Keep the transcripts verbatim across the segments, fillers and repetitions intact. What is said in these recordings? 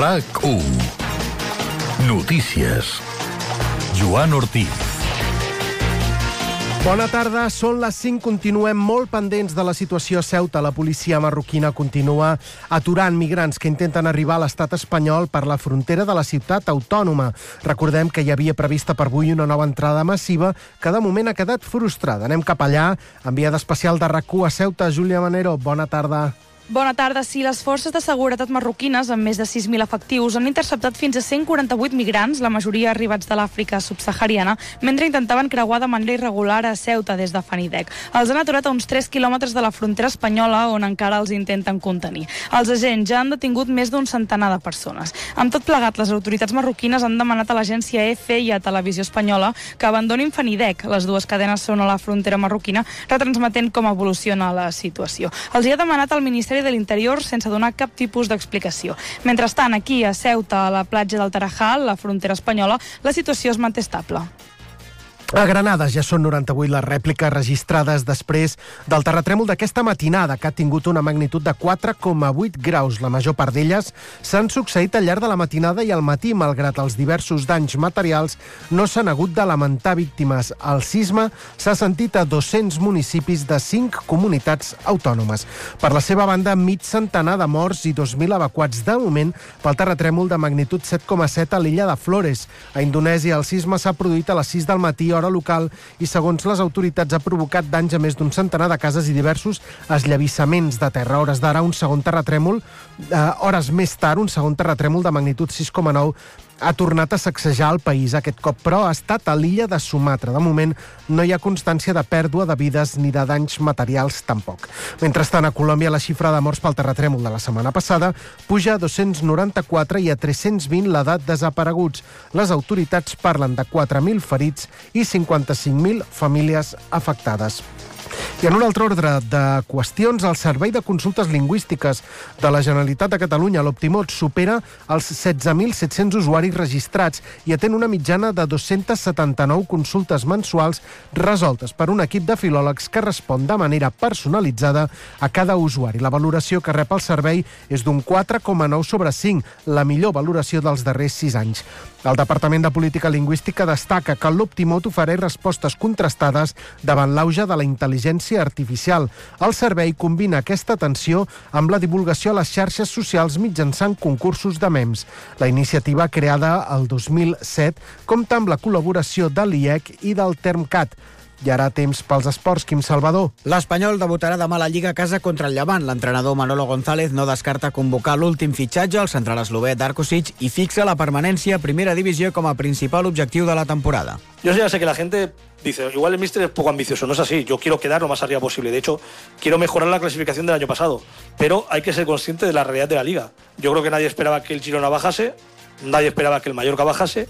RAC u. Notícies. Joan Ortiz. Bona tarda, són les cinc. Continuem molt pendents de la situació a Ceuta. La policia marroquina continua aturant migrants que intenten arribar a l'estat espanyol per la frontera de la ciutat autònoma. Recordem que hi havia prevista per avui una nova entrada massiva que de moment ha quedat frustrada. Anem cap allà. Enviada especial de RAC u a Ceuta, Júlia Manero. Bona tarda. Bona tarda. Sí, les forces de seguretat marroquines, amb més de sis mil efectius, han interceptat fins a cent quaranta-vuit migrants, la majoria arribats de l'Àfrica subsahariana, mentre intentaven creuar de manera irregular a Ceuta des de Fanidec. Els han aturat a uns tres quilòmetres de la frontera espanyola, on encara els intenten contenir. Els agents ja han detingut més d'un centenar de persones. Amb tot plegat, les autoritats marroquines han demanat a l'agència E F i a Televisió Espanyola que abandonin Fanidec. Les dues cadenes són a la frontera marroquina, retransmetent com evoluciona la situació. Els hi ha demanat al Ministeri de l'Interior sense donar cap tipus d'explicació. Mentrestant, aquí a Ceuta, a la platja del Tarajal, la frontera espanyola, la situació es manté estable. A Granada ja són noranta-vuit les rèpliques registrades després del terratrèmol d'aquesta matinada, que ha tingut una magnitud de quatre coma vuit graus. La major part d'elles s'han succeït al llarg de la matinada i al matí, malgrat els diversos danys materials, no s'han hagut de lamentar víctimes. El sisme s'ha sentit a dos-cents municipis de cinc comunitats autònomes. Per la seva banda, mig centenar de morts i dos mil evacuats de moment pel terratrèmol de magnitud set coma set a l'illa de Flores. A Indonèsia, el sisme s'ha produït a les sis del matí, hora local, i segons les autoritats ha provocat danys a més d'un centenar de cases i diversos eslavissaments de terra. A hores d'ara, un segon terratrèmol, eh, hores més tard, un segon terratrèmol de magnitud sis coma nou ha tornat a sacsejar el país. Aquest cop, però, ha estat a l'illa de Sumatra. De moment, no hi ha constància de pèrdua de vides ni de danys materials tampoc. Mentrestant, a Colòmbia, la xifra de morts pel terratrèmol de la setmana passada puja a dos-cents noranta-quatre i a tres-cents vint l'edat desapareguts. Les autoritats parlen de quatre mil ferits i cinquanta-cinc mil famílies afectades. I en un altre ordre de qüestions, el Servei de Consultes Lingüístiques de la Generalitat de Catalunya, l'Optimot, supera els setze mil set-cents usuaris registrats i atén una mitjana de dos-cents setanta-nou consultes mensuals resoltes per un equip de filòlegs que respon de manera personalitzada a cada usuari. La valoració que rep el servei és d'un quatre coma nou sobre cinc, la millor valoració dels darrers sis anys. El Departament de Política Lingüística destaca que l'Optimot ofereix respostes contrastades davant l'auge de la intel·ligència artificial. El servei combina aquesta atenció amb la divulgació a les xarxes socials mitjançant concursos de mems. La iniciativa, creada el dos mil set, compta amb la col·laboració de l'I E C i del Termcat. I ara temps pels esports, Quim Salvador. L'Espanyol debutarà demà a la Lliga a casa contra el Llevant. L'entrenador Manolo González no descarta convocar l'últim fitxatge, el central eslové Darkosic, i fixa la permanència a primera divisió com a principal objectiu de la temporada. Yo ya sé que la gente dice, igual el míster es poco ambicioso, no es así, yo quiero quedar lo más arriba posible, de hecho, quiero mejorar la clasificación del año pasado, pero hay que ser consciente de la realidad de la Liga. Yo creo que nadie esperaba que el Girona bajase, nadie esperaba que el Mallorca bajase,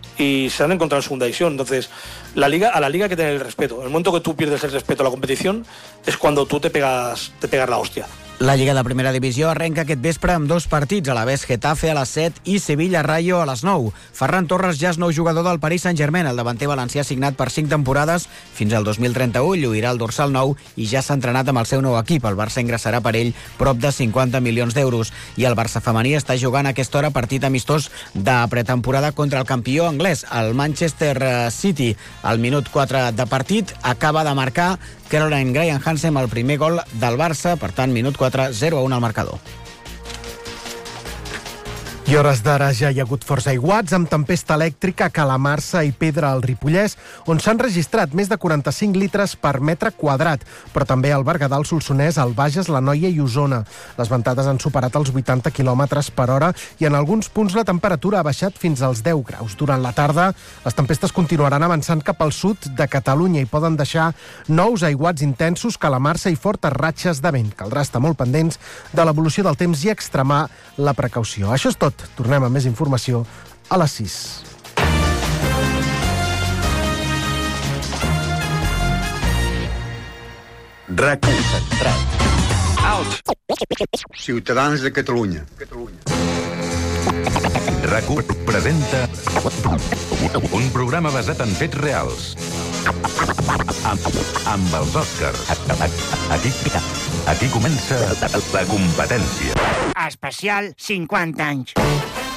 y se han encontrado en segunda división. Entonces, la liga, a la liga hay que tener el respeto. El momento que tú pierdes el respeto a la competición es cuando tú te pegas, te pegas la hòstia. La Lliga de Primera Divisió arrenca aquest vespre amb dos partits, a la vez Getafe a les set i Sevilla-Rayo a les nou. Ferran Torres ja és nou jugador del Paris Saint-Germain. El davanter valencià signat per cinc temporades fins al dos mil trenta-u, lluirà el dorsal nou i ja s'ha entrenat amb el seu nou equip. El Barça ingressarà per ell prop de cinquanta milions d'euros. I el Barça femení està jugant a aquesta hora partit amistós de pretemporada contra el campió anglès, el Manchester City. Al minut quatre de partit acaba de marcar Caroline Graham Hansen el primer gol del Barça, per tant, minut quatre, zero a un al marcador. I hores d'ara ja hi ha hagut forts aiguats amb tempesta elèctrica a Calamarsa i Pedra al Ripollès, on s'han registrat més de quaranta-cinc litres per metre quadrat, però també al Berguedà, al Solsonès, al Bages, l'Anoia i Osona. Les ventades han superat els vuitanta quilòmetres per hora i en alguns punts la temperatura ha baixat fins als deu graus. Durant la tarda, les tempestes continuaran avançant cap al sud de Catalunya i poden deixar nous aiguats intensos, Calamarsa i fortes ratxes de vent. Caldrà estar molt pendents de l'evolució del temps i extremar la precaució. Això és tot. Tornem amb més informació a les sis. RAC u centrat. Out. Ciutadans de Catalunya. RAC u presenta un programa basat en fets reals. Amb, amb els Oscars. Aquí, aquí comença la competència. Especial cinquanta anys.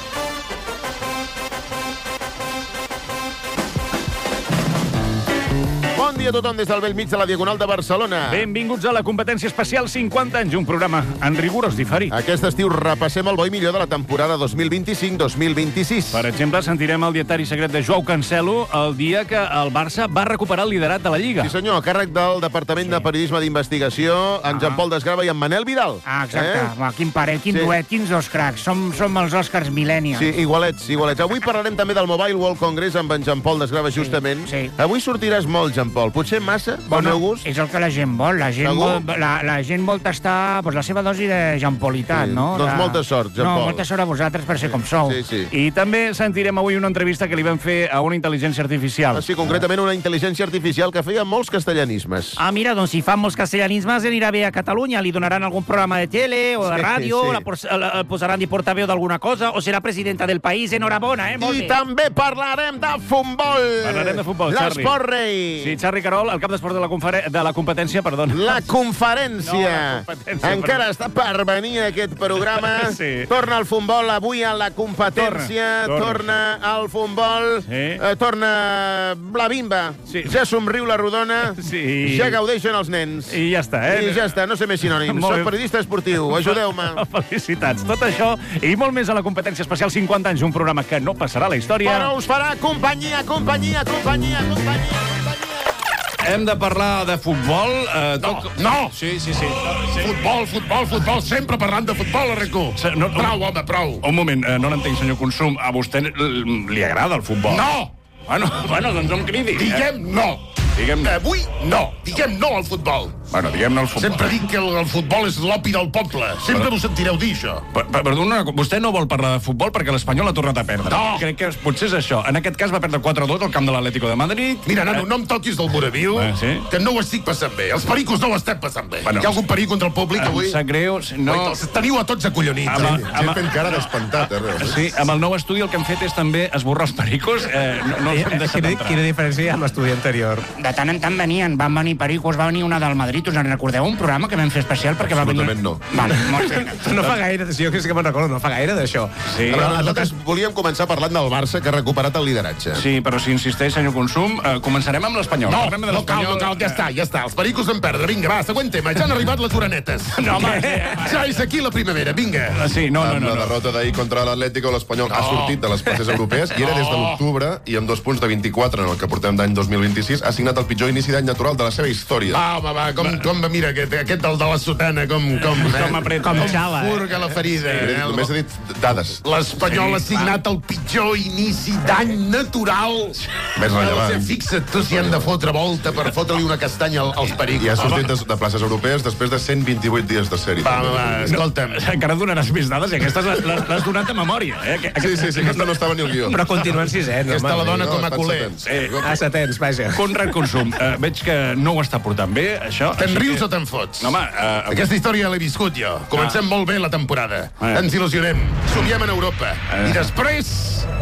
dia a tothom des del bell mig de la Diagonal de Barcelona. Benvinguts a la competència especial cinquanta anys, un programa en rigorós diferit. Aquest estiu repassem el bo i millor de la temporada dos mil vint-i-cinc dos mil vint-i-sis. Per exemple, sentirem el dietari secret de Joao Cancelo el dia que el Barça va recuperar el liderat de la Lliga. Sí, senyor, a càrrec del Departament sí. de Periodisme d'Investigació, en ah. Jean-Paul Desgrava i en Manel Vidal. Ah, exacte. Eh? Va, quin parell, quin sí. duet, quins dos cracs. Som, som els Oscars Millennials. Sí, igualets, igualets. Avui parlarem també del Mobile World Congress amb en Jean-Paul Desgrava, sí. justament. Sí. Avui sortiràs molt, Jean-Paul. Potser massa, pel meu gust. És el que la gent vol. La gent, vol, la, la gent vol tastar pues, la seva dosi de Jean-Paulitat, sí. no? Doncs la... molta sort, Jean-Paul. No, molta sort a vosaltres per ser com sou. Sí, sí. I també sentirem avui una entrevista que li vam fer a una intel·ligència artificial. Sí, concretament una intel·ligència artificial que feia molts castellanismes. Ah, mira, doncs si fan molts castellanismes anirà bé a Catalunya. Li donaran algun programa de tele o de ràdio, sí, sí. La, la, la posaran de portaveu d'alguna cosa, o serà presidenta del país. Enhorabona, eh? Molt I bé. també parlarem de futbol. Parlarem de futbol, Charri. L'esport rei. Sí, Charri Carol, el cap d'esport de la, conferen... de la competència, perdó. La conferència. No, la competència. Encara perdó. està per venir aquest programa. Sí. Torna el futbol avui a la competència. Torna, torna, torna el futbol. Sí. Eh, torna la bimba. Sí. Ja somriu la rodona. Sí. Ja gaudeixen els nens. I ja està, eh? I ja està, no sé més sinònims. Soc periodista esportiu, ajudeu-me. Felicitats. Tot això i molt més a la competència especial cinquanta anys, un programa que no passarà a la història. Però us farà companyia, companyia, companyia, companyia, companyia. Hem de parlar de futbol. Eh, no, tot... no! Sí, sí, sí. sí. Futbol, futbol, futbol, sempre parlant de futbol, Arreco. No, prou, home, prou. Un moment, eh, no l'entenc, senyor Consum. A vostè li agrada el futbol? No! Bueno, bueno doncs no em cridi. Diguem no. Diguem... Avui no. Diguem no al futbol. Bueno, diguem-ne el futbol. Sempre dic que el, el futbol és l'opi del poble. Sempre m'ho sentireu dir, això. Per, per, perdona, vostè no vol parlar de futbol perquè l'Espanyol ha tornat a perdre. No! Crec que potser és això. En aquest cas va perdre quatre a dos al camp de l'Atlético de Madrid. Mira, nano, no em toquis del Moraviu, eh, sí? que no ho estic passant bé. Els pericos no ho estem passant bé. Bueno, Hi ha algun perico entre el públic avui? Em sap greu. No... Oi, els teniu a tots acollonits. Amb, eh? amb, fent cara d'espantat, eh? Sí, amb el nou estudi el que hem fet és també esborrar els pericos. Eh, no, no els hem deixat quina, entrar. quina diferència hi ha amb l'estudi anterior? De tant en tant venien, van venir pericos, va venir una del Madrid, us en recordeu? Un programa que vam fer especial perquè va venir... Absolutament no. Vale, molt bé. No fa gaire, jo que sí que me'n recordo, no fa gaire d'això. Sí. Però nosaltres volíem començar parlant del Barça, que ha recuperat el lideratge. Sí, però si insisteix, senyor Consum, eh, començarem amb l'Espanyol. No, no cal, no cal, ja està, ja està. Els pericos van perdre. Vinga, va, següent tema. Ja han arribat les orenetes. No, home, sí, ja és aquí la primavera, vinga. Sí, no, no, no. Amb la derrota d'ahir contra l'Atlético, l'Espanyol ha sortit de les places europees i era des de l'octubre, i amb dos punts de vint-i-quatre en el que portem d'any dos mil vint-i-sis, ha signat el pitjor inici d'any natural de la seva història. Va, home, va, com, com mira, aquest, aquest del de la sotana, com... Com, eh? com apreta. Com xala, eh? Furga la ferida. Sí, eh? només he dit dades. L'Espanyol Sí, ha signat el pitjor inici d'any natural. Més rellevant. Fixa't tu si han de fotre volta per fotre-li una castanya als pericos. I ha sortit de, de places europees després de cent vint-i-vuit dies de sèrie. Va, va, va, escolta'm. No, encara donaràs més dades i aquestes les, les donat a memòria. Eh? Sí, sí, sí, aquesta no estava ni al guió. Però continuen sisens, home. Aquesta la dona No, com a estan culer. setens. Eh, Ah, setens, vaja. Conrad Consum, eh, veig que no ho està portant bé, això. Te'n així rius que- o te'n fots? No, home... Eh, Aquesta història l'he viscut jo. Comencem molt bé la temporada. Eh. Ens il·lusionem. Somiem en Europa. Eh. I després...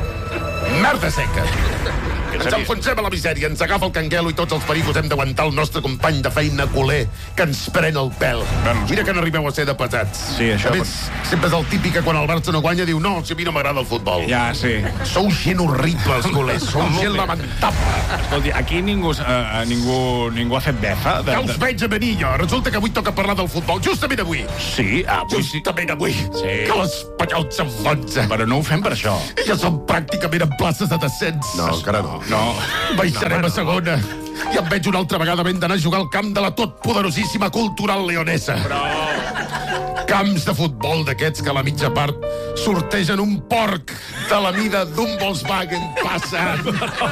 Merda seca. Ens enfonsem a la misèria, ens agafa el canguelo i tots els pericos hem d'aguantar el nostre company de feina culer que ens pren el pèl. Bueno, Mira que no arribeu a ser de pesats. Sí, això- A més, sempre és el típic que quan el Barça no guanya diu no, si a mi no m'agrada el futbol. Ja, sí. Sou gent horrible, els culers. Sou gent lamentable. Escolti, aquí ningú, eh, ningú, ningú ha fet befa. De, Ja us veig a venir jo. Resulta que avui toca parlar del futbol. Justament avui. Sí, avui sí. Justament avui. Sí. Que l'Espanyol s'enfonsa. Però no ho fem per això. Ja som pràcticament en places de descens. No, encara no. No. Baixarem a segona. I em veig una altra vegada havent d'anar a jugar al camp de la totpoderosíssima Cultural Leonesa. Però... Camps de futbol d'aquests que a la mitja part sortegen un porc de la mida d'un Volkswagen passant.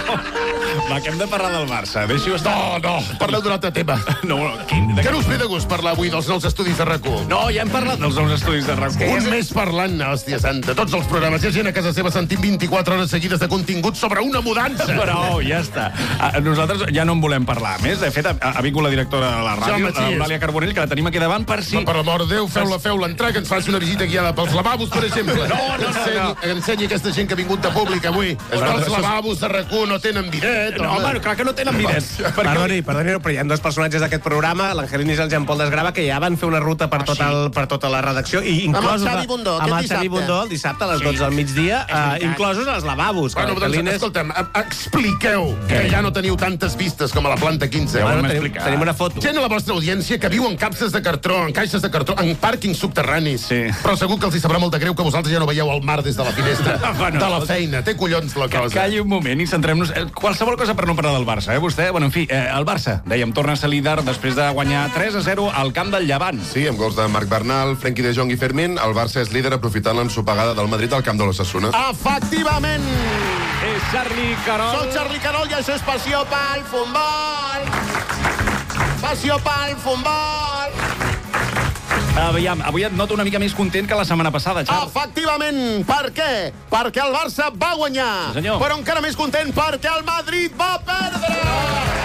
Va, que hem de parlar del Barça. Deixi-ho estar. No, no, parleu d'un altre tema. No, no, quin... Que no us ve de gust parlar avui dels nous estudis de RAC u? No, ja hem parlat dels nous estudis de RAC u. Un mes parlant, hòstia santa. Tots els programes. Hi ha gent a casa seva sentint vint-i-quatre hores seguides de contingut sobre una mudança. Però ja està. Ah, Nosaltres ja no en volem parlar més. De fet, ha, ha vingut la directora de la ràdio, Jaume Chies. l'Eulàlia Carbonell, que la tenim aquí davant per si... No, per l'amor de Déu, feu-la, feu-la entrar, que ens faci una visita guiada pels lavabos, per exemple. No, no, no, ensenyi, no. ensenyi aquesta gent que ha vingut de públic avui. És Els veritat, lavabos de RAC u no tenen bidet. bidet, No, home, clar que no tenen bidet. Perdoni, perdoni, però hi ha dos personatges d'aquest programa, l'Angelini i el Jean-Paul Desgrava, que ja van fer una ruta per, tot el, per tota la redacció. I inclosos, amb el Xavi Bundó, amb el aquest Xavi dissabte. Bundó, el dissabte a les dotze del migdia, eh, inclosos als lavabos. Bueno, doncs, L'Angelini és- escolta'm, e- expliqueu que ja no teniu tantes vistes com a la planta quinze. Bueno, tenim, tenim una foto. Gent a la vostra audiència que viu en capses de cartró, en caixes de cartró, en pàrquings subterranis. Sí. Però segur que els hi sabrà molt de greu que vosaltres ja no veieu el mar des de la finestra Bueno, de la feina. Té collons la Que cosa. calli un moment i centrem-nos... eh, Qualsevol cosa per no parlar del Barça, eh, vostè? Bueno, en fi, eh, el Barça, dèiem, torna a ser líder després de guanyar tres a zero al camp del Llevant. Sí, amb gols de Marc Bernal, Frenkie de Jong i Fermín, el Barça és líder aprofitant l'ensopegada del Madrid al camp de l'Osasuna. Efectivament! És Charlie Carol. Soc Charlie Carol i això és Passió pel Futbol! Passió pel Futbol! Aviam, avui et noto una mica més content que la setmana passada, Charles. Efectivament! Per què? Perquè el Barça va guanyar! Sí, senyor. Però encara més content perquè el Madrid va perdre!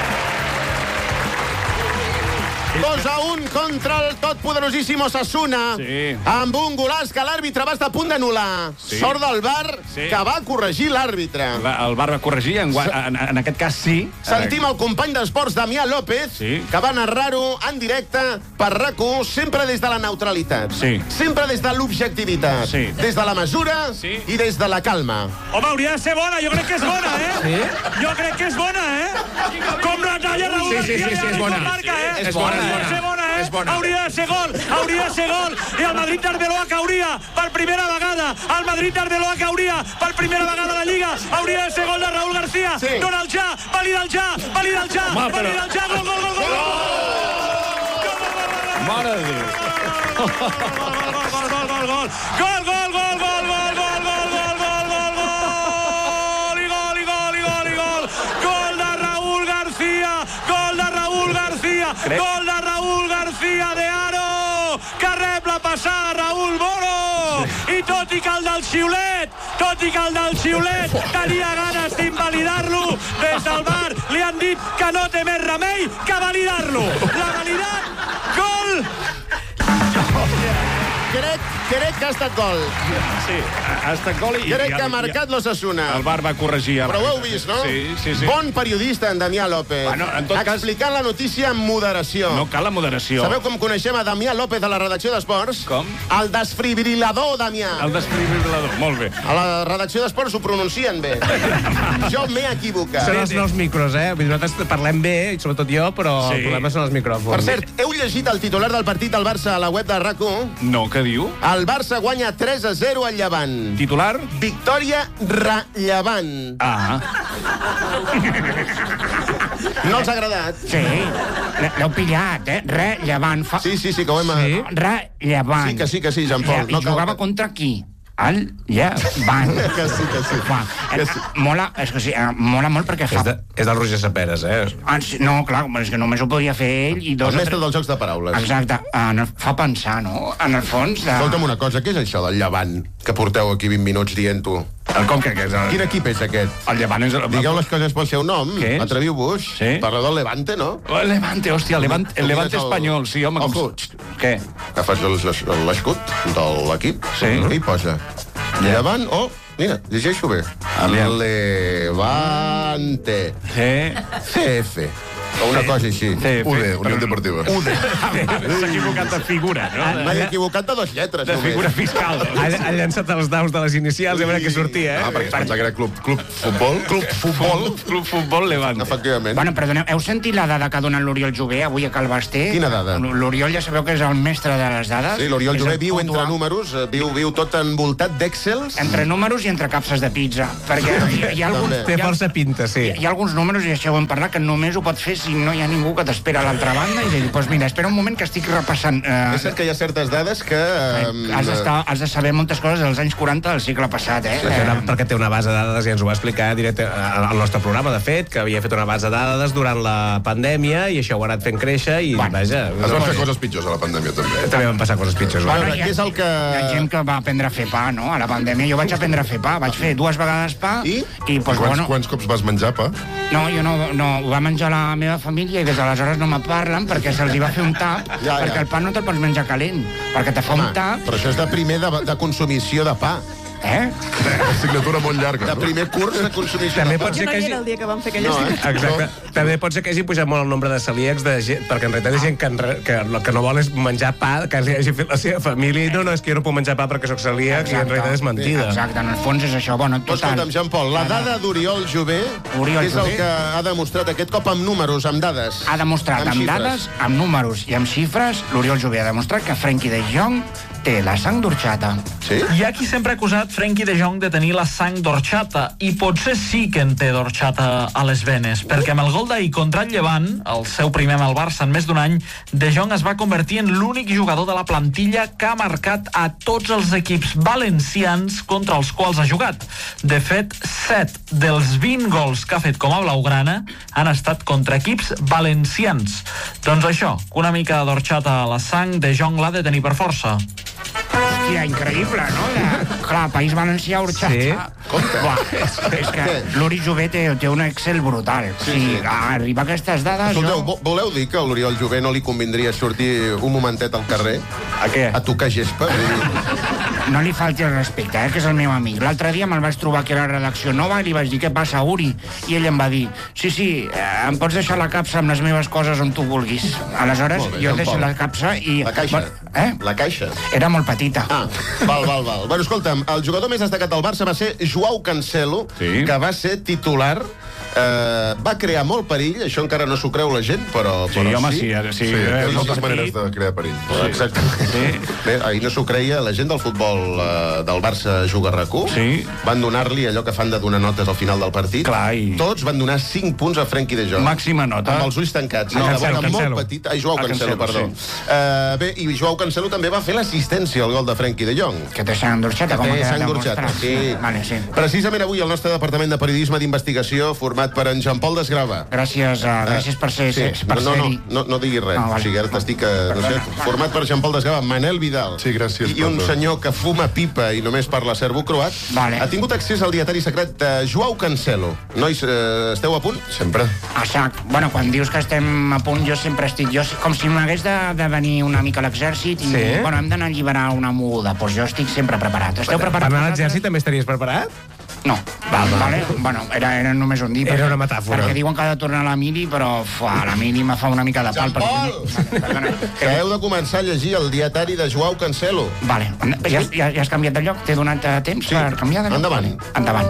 dos a un contra el totpoderosíssim Osasuna, Sí. amb un golaç que l'àrbitre va estar a punt d'anul·lar. Sí. Sort del V A R, Sí. que va corregir l'àrbitre. Va- El Bar va corregir, en, gua- en, en aquest cas sí. Sentim el company d'esports, Damià López, Sí. que va narrar-ho en directe per RAC u, sempre des de la neutralitat. Sí. Sempre des de l'objectivitat. Sí. Des de la mesura Sí. i des de la calma. Home, hauria de ser bona, jo crec que és bona, eh? Sí? Jo crec que és bona, eh? Com la talla Raúl Sí, sí, sí, García sí, és i bona. marca, eh? És bona, és Hauria de bona. ser bona, eh? És bona. Hauria de ser gol, hauria de ser gol. I el Madrid d'Arbeloa cauria per primera vegada. El Madrid d'Arbeloa cauria per primera vegada a la Lliga. Hauria de ser gol de Raúl García. Sí. Dona el ja, valida el ja, valida el ja, Home, però- valida el ja, gol, gol, gol, gol. Mare de Déu. Gol, gol, gol, gol, gol, gol. Gol, gol, gol, gol, gol, gol, gol, gol, gol, gol, gol. I gol, i gol, i gol, i gol. Gol de Raúl García. Gol de Raúl García. Crec- Gol de Raúl García de Aro, que rep la passada Raúl Moro. I tot i que el del xiulet, tot i que el del xiulet tenia ganes d'invalidar-lo, des del V A R li han dit que no té més remei que validar-lo. L'ha validat. Gol! Crec, crec que ha estat gol. Sí, ha estat gol i... Crec i- que ha marcat l'Osasuna. El Bar va corregir. Però ho heu vist, no? Sí, sí, sí. Bon periodista, en Damià López. Bueno, en tot cas- Explicant la notícia amb moderació. No cal la moderació. Sabeu com coneixem a Damià López a la redacció d'Esports? Com? El desfibrilador, Damià. El desfibrilador, molt bé. A la redacció d'Esports ho pronuncien bé. Jo m'he equivocat. Són els nous micros, eh? Vull dir, nosaltres parlem bé, i sobretot jo, però Sí. el problema són els micròfons. Per cert, heu llegit el titular del partit del Barça a la web de RAC u? No, què diu? El Barça guanya tres a zero al Llevant. Titular? Victòria rellevant. Ah. No els ha agradat? Sí, l'heu pillat, eh? Rellevant. Fa... Sí, sí, sí, que ho hem... Sí? Rellevant. Sí, que sí, que sí, Jean-Paul. I jugava contra qui? El Llevant. Que sí, que sí. Fa, Que sí. mola, és que sí, eh, mola molt perquè fa... És, de, és del Roger Saperes, eh? Ah, sí, no, clar, és que només ho podia fer ell i dos El o mestre tres... dels jocs de paraules. Exacte, en el, fa pensar, no? En el fons de... Escolta'm una cosa, què és això del Llevant que porteu aquí vint minuts dient-ho? El com que, que és el... Quin equip és aquest? El Llevant és... El... Digueu les coses pel seu nom. Què és? Atreviu-vos. Sí. Parla del Levante, no? El Levante, hòstia, el Levante, el Levante El- espanyol, sí, home. Com... Ojo. Què? Agafes el- l'es- l'escut de l'equip. Sí. Què hi posa? Llevant o... Mira, llegeixo bé. Aviam. Levante. Sí. C F. O una cosa així. C F. U D, Unió Deportiva. U D. S'ha equivocat de figura, no? M'he equivocat de dos lletres, De figura només. fiscal. Ha, ha llançat els daus de les inicials i a veure què sortia, Ah, eh? perquè es pensa que era club, club futbol. Club futbol. Club Futbol Levante. Efectivament. Bueno, perdoneu, heu sentit la dada que ha donat l'Oriol Jové avui a Cal Basté? Quina dada? L'Oriol ja sabeu que és el mestre de les dades. Sí, l'Oriol És Jové el viu puto entre amo. números, eh, viu, viu tot envoltat d'Excels. Entre números i entre capses de pizza. Perquè hi, hi, ha alguns, També. Té hi, ha, força pinta, sí. hi ha alguns números, i això ho hem parlat, que només ho pot fer si no hi ha ningú que t'espera a l'altra banda i dir, doncs pues mira, espera un moment que estic repassant... Eh, És cert que hi ha certes dades que... eh, has, d'estar, has de saber moltes coses dels anys quaranta del segle passat, eh? Perquè, una, perquè té una base de dades i ens ho va explicar directe al nostre programa, de fet, que havia fet una base de dades durant la pandèmia i això ho ha anat fent créixer i, bueno, vaja... Es van fer coses pitjors a la pandèmia, també. També van passar coses pitjors. Bueno, Bueno, què és el que... Hi ha gent que va aprendre a fer pa, no?, a la pandèmia. Jo vaig aprendre a fer pa, vaig fer dues vegades pa I? i pues, Quants, bueno, quants cops vas menjar, pa? no, jo no, no, ho va menjar la meva família i des d'aleshores no me parlen perquè se'ls hi va fer un tap, Ja, ja. perquè el pa no te'l pots menjar calent, perquè te fa Home, un tap. però això és de primer de, de consumició de pa. Eh? Assignatura molt llarga. De primer curs de consumisme. També pot Jo ser no que hi hagi... era el dia que van fer aquella No, eh? assignatura. Exacte. També pot ser que hagi pujat molt el nombre de celíacs, de gent, perquè en realitat hi ha gent que, en re- que el que no vol és menjar pa, que li hagi fet la seva família, i no, no, és que jo no puc menjar pa perquè sóc celíac, i en realitat és mentida. Exacte, en el fons és això. Bueno, Però total. escolta'm, Jean-Paul, la dada d'Oriol Jové Oriol és el Jové. que ha demostrat aquest cop amb números, amb dades. Ha demostrat amb, xifres. dades, amb números i amb xifres, l'Oriol Jové ha demostrat que Frenkie de Jong té la sang d'orxata. Sí? Hi ha qui sempre ha acusat Frenkie de Jong de tenir la sang d'orxata, i potser sí que en té d'orxata a les venes, perquè amb el gol d'ahir contra el Llevant, el seu primer amb el Barça en més d'un any, de Jong es va convertir en l'únic jugador de la plantilla que ha marcat a tots els equips valencians contra els quals ha jugat. De fet, set dels vint gols que ha fet com a blaugrana han estat contra equips valencians. Doncs això, que una mica d'orxata a la sang de Jong l'ha de tenir per força. Hòstia, increïble, no? De... Clar, País Valencià, orxata. Sí. Compte. Buah, és, és que l'Uri Jové té, té un Excel brutal. Sí, sí. Si arriba a aquestes dades... Escolteu, jo... vo- voleu dir que a l'Oriol Jové no li convindria sortir un momentet al carrer? A què? A tocar gespa? Vull dir, No li falti el respecte, eh, que és el meu amic. L'altre dia me'l vaig trobar aquí a la redacció nova i li vaig dir, què passa, Uri? I ell em va dir, sí, sí, eh, em pots deixar la capsa amb les meves coses on tu vulguis. Aleshores, Molt bé, jo Jean deixo Paul. la capsa i... La caixa. Eh? La caixa. Era molt petita. Ah, val, val, val. Bueno, escolta'm, el jugador més destacat del Barça va ser Joao Cancelo, Sí. que va ser titular. Eh, va crear molt perill, això encara no s'ho creu la gent, però, Sí, però home, sí. sí, ara sí. Sí, hi ha Eh, moltes el maneres partit. de crear perill. Exacte. Sí. Bé, ahir no s'ho creia la gent del futbol eh, del Barça Juga RAC1. Sí. Van donar-li allò que fan de donar notes al final del partit. Clar, i- Tots van donar cinc punts a Frenkie de Jong. Màxima nota. Amb els ulls tancats. A No, Cancelo, de Cancelo. molt petit. Ai, Joao A Cancelo, Cancelo, perdó. Uh, bé, i Joao Cancelo també va fer l'assistència al gol de Frenkie de Jong. Que té sang d'orxata, com ha Té quedat sang d'orxata, demostrat. sí. Vale, sí. Precisament avui el nostre departament de periodisme d'investigació, format per en Jean-Paul Desgrava. Gràcies, uh, gràcies per ser... Sí, ser per no, no, ser-hi. no, no diguis res. No, No, vale. o sigui, ara t'estic... eh, No sé, Perdona. format per Jean-Paul Desgrava, Manel Vidal. Sí, gràcies, I un perdó. senyor que fuma pipa i només parla serbo-croat. Vale. Ha tingut accés al dietari secret de Joao Cancelo. Nois, eh, esteu a punt? Sempre. A sac. Bueno, quan dius que estem a punt, jo sempre estic... Jo, com si m'hagués de, de venir una mica a l'exèrcit i, Sí? bueno, hem d'anar a alliberar una moguda. Doncs jo estic sempre preparat. Esteu Per preparats? anar a vosaltres? l'exèrcit també estaries preparat? No. Val, vale. Bueno, era, era només un dir. Era perquè- una metàfora. Perquè diuen que ha de tornar la mili, però fuà, la mili me fa una mica de pal. Jean-Paul! Perquè... Perdona. Que heu de començar a llegir el dietari de Joao Cancelo. Vale. Ja, has- ja, ja has canviat de lloc? T'he donat eh, temps Sí. per canviar de lloc? Endavant. Endavant.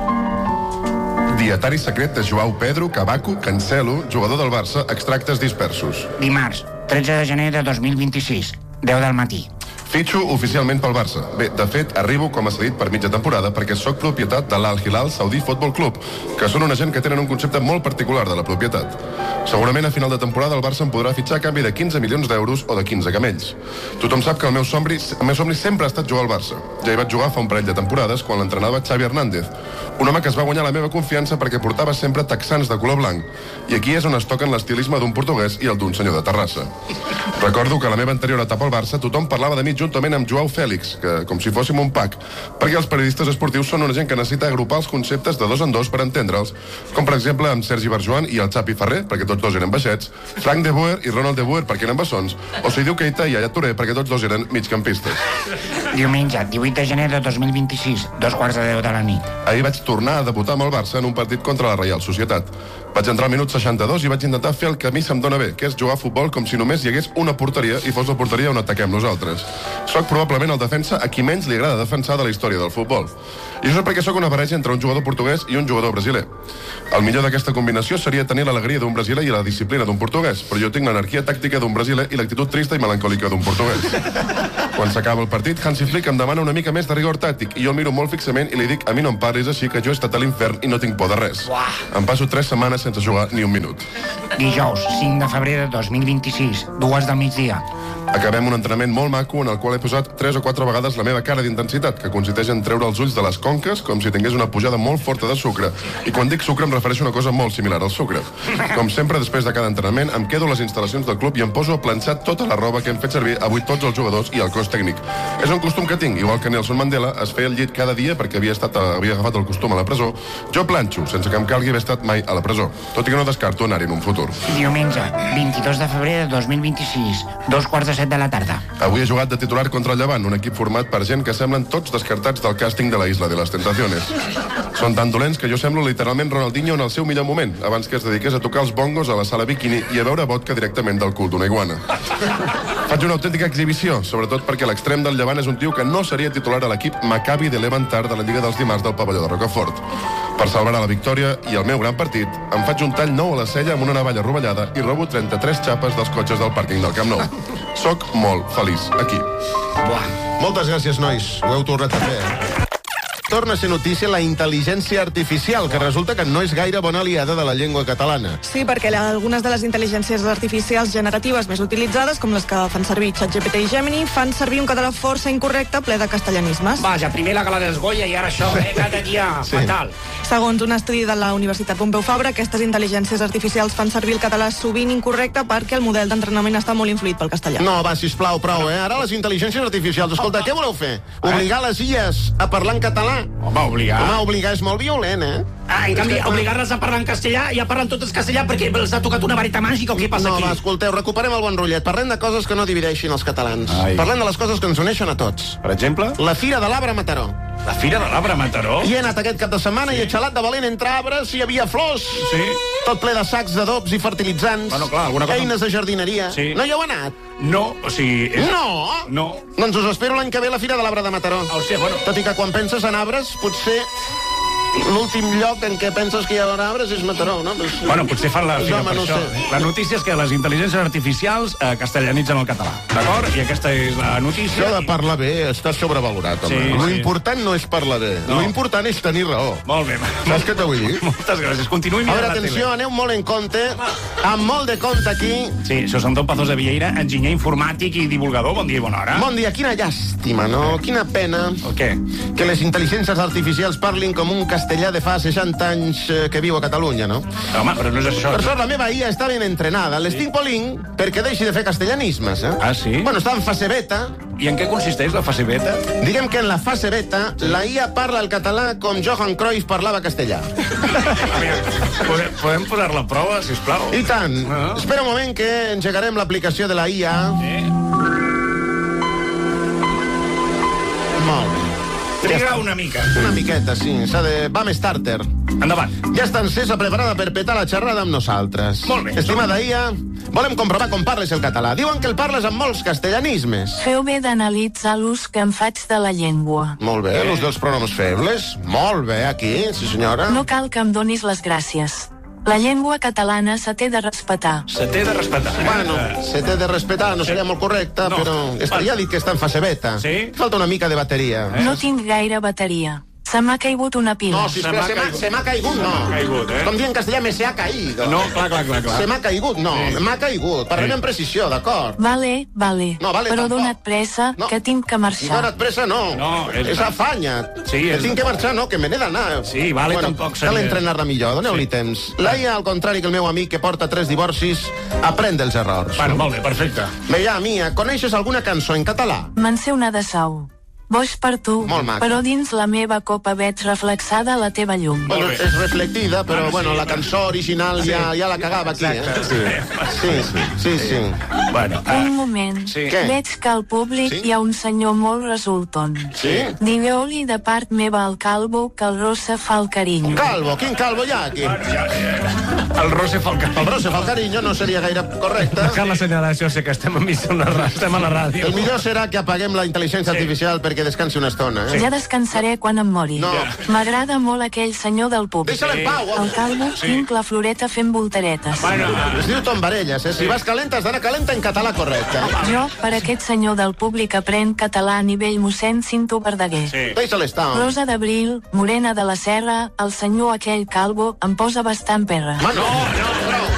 Dietari secret de Joao Pedro Cavaco Cancelo, jugador del Barça, extractes dispersos. Dimarts, tretze de gener de dos mil vint-i-sis, deu del matí. Fitxo oficialment pel Barça. Bé, de fet, arribo com a cedit per mitja temporada perquè sóc propietat de l'Al Hilal Saudi Football Club, que són una gent que tenen un concepte molt particular de la propietat. Segurament a final de temporada el Barça em podrà fitxar a canvi de quinze milions d'euros o de quinze camells. Tothom sap que el meu somni, el meu somni sempre ha estat jugar al Barça. Ja hi vaig jugar fa un parell de temporades quan l'entrenava Xavi Hernández, un home que es va guanyar la meva confiança perquè portava sempre texans de color blanc. I aquí és on es toquen l'estilisme d'un portuguès i el d'un senyor de Terrassa. Recordo que a la meva anterior etapa al Barça tothom parlava de mi juntament amb Joao Fèlix, que com si fóssim un pack, perquè els periodistes esportius són una gent que necessita agrupar els conceptes de dos en dos per entendre'ls, com per exemple amb Sergi Barjoan i el Xapi Ferrer, perquè tots dos eren baixets, Frank de Boer i Ronald de Boer, perquè eren bessons, o Seydou Keita i Yaya Touré, perquè tots dos eren migcampistes. Diumenge, divuit de gener de dos mil vint-i-sis, dos quarts de deu de la nit. Ahir vaig tornar a debutar amb el Barça en un partit contra la Reial Societat. Vaig entrar al minut seixanta-dos i vaig intentar fer el que a mi se'm dona bé, que és jugar a futbol com si només hi hagués una porteria i fos la porteria on ataquem nosaltres. Soc probablement el defensa a qui menys li agrada defensar de la història del futbol. I això és perquè sóc una barreja entre un jugador portuguès i un jugador brasiler. El millor d'aquesta combinació seria tenir l'alegria d'un brasiler i la disciplina d'un portuguès, però jo tinc l'anarquia tàctica d'un brasiler i l'actitud trista i melancòlica d'un portuguès. Quan s'acaba el partit, Hansi Flick em demana una mica més de rigor tàctic i jo el miro molt fixament i li dic, a mi no em parlis així, que jo he estat a l'infern i no tinc por de res. Em passo tres setmanes sense jugar ni un minut. Dijous, cinc de febrer de dos mil vint-i-sis, dues del migdia. Acabem un entrenament molt maco en el qual he posat tres o quatre vegades la meva cara d'intensitat, que consisteix en treure els ulls de les conques com si tingués una pujada molt forta de sucre. I quan dic sucre em refereixo a una cosa molt similar al sucre. Com sempre, després de cada entrenament, em quedo a les instal·lacions del club i em poso a planxar tota la roba que hem fet servir avui tots els jugadors i el cos tècnic. És un costum que tinc, igual que Nelson Mandela es feia el llit cada dia perquè havia, estat, havia agafat el costum a la presó. Jo planxo, sense que em calgui haver estat mai a la presó, tot i que no descarto anar-hi en un futur. Diumenge, vint-i-dos de febrer de dos mil vint-i-sis, dos quarts quarts de set de la tarda. Avui he jugat de titular contra el Llevant, un equip format per gent que semblen tots descartats del càsting de la Isla de les Tentaciones. Són tan dolents que jo semblo literalment Ronaldinho en el seu millor moment, abans que es dediqués a tocar els bongos a la sala bikini i a beure vodka directament del cul d'una iguana. Faig una autèntica exhibició, sobretot perquè l'extrem del Llevant és un tio que no seria titular a l'equip Maccabi de Levantar de la Lliga dels Dimarts del pavelló de Rocafort. Per salvar la victòria i el meu gran partit, em faig un tall nou a la cella amb una navalla rovellada i robo trenta-tres xapes dels cotxes del pàrquing del Camp Nou. Soc molt feliç aquí. Buah. Moltes gràcies, nois. Ho heu tornat a fer, eh? Torna a ser notícia la intel·ligència artificial, que resulta que no és gaire bona aliada de la llengua catalana. Sí, perquè algunes de les intel·ligències artificials generatives més utilitzades, com les que fan servir ChatGPT i Gemini, fan servir un català força incorrecte ple de castellanismes. Vaja, primer la gala dels Goya i ara això, eh, cada dia, sí. Fatal. Segons un estudi de la Universitat Pompeu Fabra, aquestes intel·ligències artificials fan servir el català sovint incorrecte perquè el model d'entrenament està molt influït pel castellà. No, va, sisplau, prou, eh? Ara les intel·ligències artificials, escolta, què voleu fer? Obligar les I As a parlar en català? Home, obligar. Home, obligar és molt violent, eh? Ah, en canvi, obligar-les a parlar en castellà, ja parlen totes castellà perquè els ha tocat una varita màgica o què passa no, aquí? No, va, escolteu, recuperem el bon rotllet. Parlem de coses que no divideixin els catalans. Ai. Parlem de les coses que ens uneixen a tots. Per exemple? La Fira de l'Arbre a Mataró. La Fira de l'Arbre a Mataró? I he anat aquest cap de setmana sí. i he xalat de valent entre arbres i hi havia flors. Sí. Tot ple de sacs d'adobs i fertilitzants. Bueno, clar, alguna cosa... Eines de jardineria. Sí. No hi heu anat? No, o sigui... És... No? No. Doncs us espero l'any que ve a la Fira de l'Arbre de Mataró. O sigui, bueno... Tot i que quan penses en arbres, potser... l'últim lloc en què penses que hi ha arbres és Mataró, no? Pues, bueno, potser fan la fira home, per no això. Sé. La notícia és que les intel·ligències artificials eh, castellanitzen el català, d'acord? I aquesta és la notícia. Això de parlar bé està sobrevalorat, home. Sí, Lo sí. important no és parlar bé. No. Lo important és tenir raó. Molt bé. Saps què t'ho vull dir? Moltes gràcies. Continuï mirant la tele. Atenció, aneu molt en compte. Amb molt de compte aquí. Sí, això són Don Pazos de Vieira, enginyer informàtic i divulgador. Bon dia i bona hora. Bon dia. Quina llàstima, no? Quina pena. El què? Que les intel·ligències artificials parlin com un castellà de fa seixanta anys que viu a Catalunya, no? Home, però no és això. Per sort, la meva I A està ben entrenada. L'estic polint perquè deixi de fer castellanismes, eh? Ah, sí? Bueno, està en fase beta. I en què consisteix la fase beta? Diguem que en la fase beta la I A parla el català com Johan Cruyff parlava castellà. podem, podem posar-la a prova, sisplau? I tant. Uh-huh. Espera un moment que engegarem l'aplicació de la I A. Sí. Molt bé. Triga una mica. Una miqueta, sí. S'ha de... Vam starter. Endavant. Ja està encesa, preparada per petar la xerrada amb nosaltres. Molt bé. Estimada I A, volem comprovar com parles el català. Diuen que el parles amb molts castellanismes. Feu bé d'analitzar l'ús que em faig de la llengua. Molt bé, eh? L'ús dels pronoms febles. Molt bé, aquí, sí senyora. No cal que em donis les gràcies. La llengua catalana se té de respetar. Se té de respetar. Bueno, se té de respetar, no seria molt correcte, no. Però estaria dit que està en fase beta. Sí? Falta una mica de bateria. Eh? No tinc gaire bateria. Se m'ha caigut una pila. No, sisplau, se m'ha se m'ha caigut, no. Caigut, eh? Com dir en castellà, me se ha caído. No, clar, clar, clar. clar. Se m'ha caigut, no, sí. m'ha caigut. Parlem sí. en precisió, d'acord? Vale, vale. No, vale però tampoc. dona't pressa, no. que tinc que marxar. Dona't pressa, no. No, és... és afanya't. Sí, que és... tinc que marxar, no, que me n'he d'anar. Sí, vale, bueno, tampoc seria... Cal entrenar-la millor, doneu-li sí. temps. La I A, al contrari que el meu amic que porta tres divorcis, aprèn dels errors. Bueno, molt bé, perfecte. Veia, Mia, coneixes alguna cançó en català? Me'n sé una de Sau. Boix per tu, però dins la meva copa veig reflexada la teva llum. Bueno, és reflectida, però bueno, la cançó original ja, ja la cagava aquí, eh? Sí, sí, sí. sí, sí. Bueno, uh, un moment. Sí. Veig que al públic sí? hi ha un senyor molt resulton. Sí? Digueu-li de part meva al Calvo que el Rosa fa el carinyo. Calvo? Quin Calvo hi ha aquí? El Rosa fa el carinyo. El Rosa fa el carinyo no seria gaire correcte. Cal la senyalació, sé que estem, una, estem a la ràdio. El millor serà que apaguem la intel·ligència sí. artificial perquè descansi una estona, eh? Ja descansaré quan em mori. No. M'agrada molt aquell senyor del públic. Deixa'l en pau. El Calvo sí. tinc la floreta fent voltaretes. Bueno, es diu Tom Varelles, eh? Si vas calenta, has d'anar calenta en català correcte. Jo, per aquest senyor del públic, aprenc català a nivell mossèn Cinto Verdaguer. Sí. Deixa'l estar. Rosa d'Abril, Morena de la Serra, el senyor aquell Calvo, em posa bastant perra. Ma, no, no.